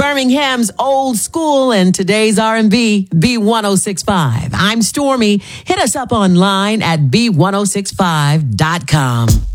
Birmingham's old school and today's R&B, B1065. I'm Stormy. Hit us up online at B1065.com.